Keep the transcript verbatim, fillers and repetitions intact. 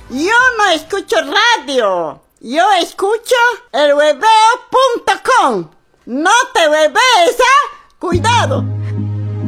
Yo no escucho radio. Yo escucho el hueveo punto com. No te huevees, ¿ah? Cuidado.